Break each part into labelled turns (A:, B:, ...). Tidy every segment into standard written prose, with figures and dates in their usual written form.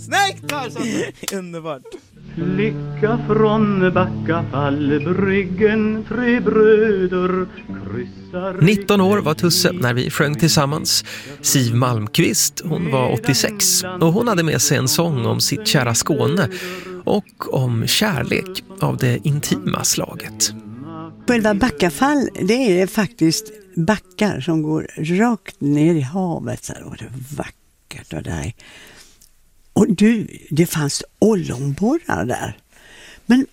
A: Snake Tarzan! Underbart.
B: Flicka från Backafallbryggen, tre bröder kryssar...
C: 19 år var Tusse när vi sjöng tillsammans. Siv Malmqvist, hon var 86 och hon hade med sig en sång om sitt kära Skåne och om kärlek av det intima slaget.
D: Själva Backafall, det är faktiskt backar som går rakt ner i havet. Så och det är vackert och där. Och det fanns ollonborrar där. Men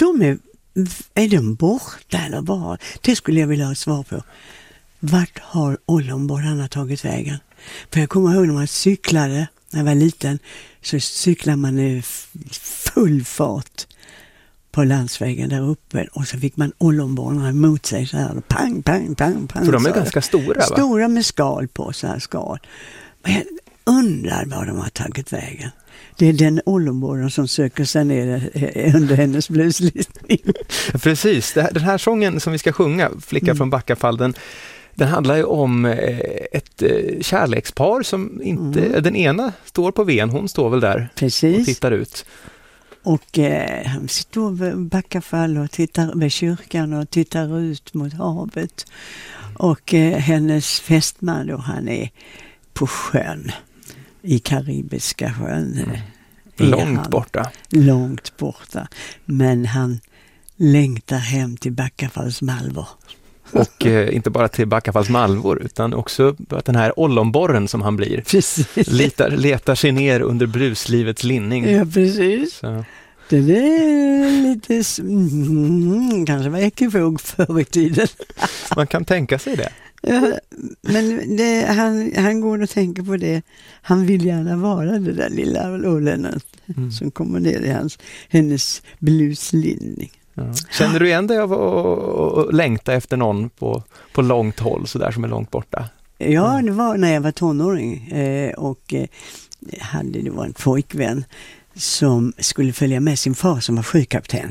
D: är de borta eller var? Det skulle jag vilja ha svar på. Vart har ollonborrarna tagit vägen? För jag kommer ihåg när man cyklade, när jag var liten, så cyklade man i full fart på landsvägen där uppe och så fick man ollonborrarna emot sig så här, pang, pang, pang, pang.
C: För de är ganska stora, va?
D: Stora med skal på, så här skal. Men jag undrar var de har tagit vägen. Det är den ollonborren som söker sig ner under hennes bluslistning.
C: Precis, den här sången som vi ska sjunga, Flicka från Backafall, den handlar ju om ett kärlekspar som inte, den ena står på ven, hon står väl där. Precis. Och tittar ut.
D: Och han står vid Backafall och tittar vid kyrkan och tittar ut mot havet. Och hennes fästman då, han är på sjön, i Karibiska sjön.
C: Långt borta.
D: Långt borta. Men han längtar hem till Backafalls malvor.
C: Och inte bara till Backafalls malvor utan också att den här ollonborren som han blir.
D: Precis.
C: Letar sig ner under bruslivets linning.
D: Ja, precis. Så. Det är lite kanske var ekivåg förr i tiden.
C: Man kan tänka sig det.
D: Ja, men han går och tänker på det. Han vill gärna vara det där lilla ollonet som kommer ner i hennes bluslinning.
C: Ja. Känner du igen dig av att längta efter någon på långt håll så där som är långt borta?
D: Ja, det var när jag var tonåring och det var en pojkvän som skulle följa med sin far som var sjökapten.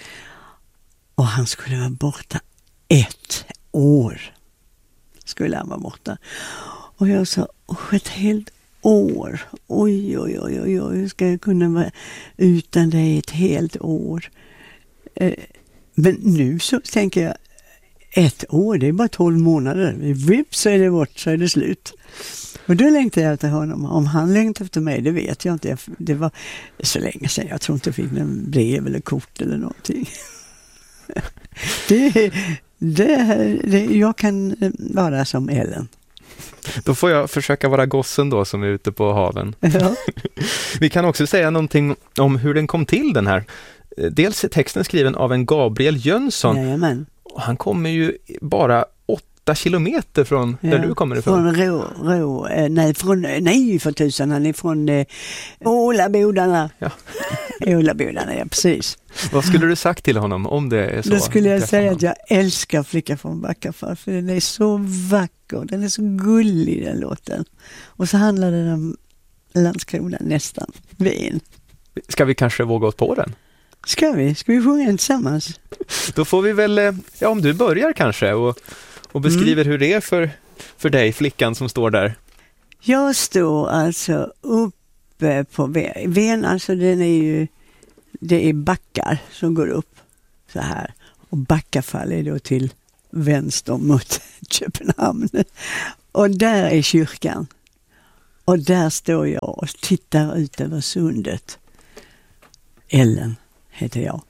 D: Och han skulle vara borta 1 år. Skulle han vara borta. Och jag sa, ett helt år. Oj, hur ska jag kunna vara utan dig ett helt år? Men nu så tänker jag, 1 år, det är bara 12 månader. Vips så är det bort, så är det slut. Och då längtade jag efter honom. Om han längtade efter mig, det vet jag inte. Det var så länge sedan. Jag tror inte jag fick en brev eller kort eller någonting. Jag kan vara som Ellen.
C: Då får jag försöka vara gossen då som är ute på haven.
D: Ja.
C: Vi kan också säga någonting om hur den kom till, den här. Dels är texten skriven av en Gabriel Jönsson.
D: Jajamän.
C: Han kommer ju bara 8 kilometer från där du kommer ifrån.
D: Nej för tusan, han är från Ålabodarna.
C: Ja.
D: Ålabodarna, ja precis.
C: Vad skulle du sagt till honom om det är så?
D: Då skulle jag säga att jag älskar Flicka från Backafall, för den är så vacker, den är så gullig den låten. Och så handlar den om Landskrona nästan, Ven.
C: Ska vi kanske våga oss på den?
D: Ska vi sjunga den tillsammans?
C: Då får vi väl, om du börjar kanske och beskriver hur det är för dig, flickan som står där.
D: Jag står alltså uppe på Ven, alltså det är backar som går upp så här. Och Backafall är då till vänster mot Köpenhamn. Och där är kyrkan. Och där står jag och tittar ut över sundet. Ellen heter jag.